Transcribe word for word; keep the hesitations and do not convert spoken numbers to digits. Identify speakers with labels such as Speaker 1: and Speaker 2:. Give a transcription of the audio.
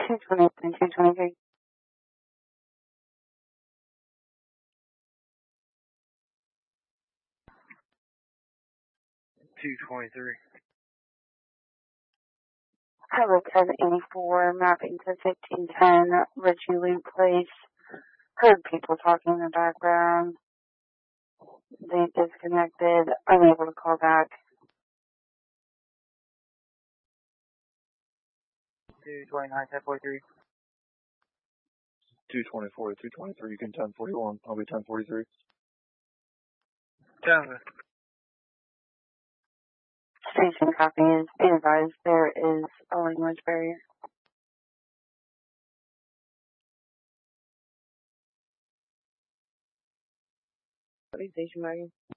Speaker 1: two twenty-three, two twenty-three.
Speaker 2: two twenty-three.
Speaker 1: Highway ten eighty-four, mapping to fifteen ten, Ritchie Loop Place. Heard people talking in the background. They disconnected, unable to call back.
Speaker 2: two twenty-nine, ten forty-three.
Speaker 3: two twenty-four to two twenty-three, you can ten forty-one, I'll be ten forty-three.
Speaker 2: Tango.
Speaker 1: Station copy is be advised there is a language barrier.
Speaker 4: Station wagon.